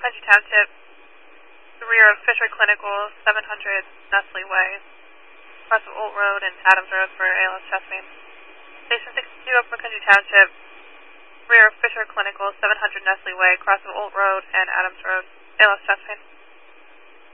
McCungie Township, the rear of Fisher Clinical, 700 Nestle Way, across of Old Road and Adams Road for ALS chest pain. Station 62 of McCungie Township, rear of Fisher Clinical, 700 Nestle Way, across of Old Road and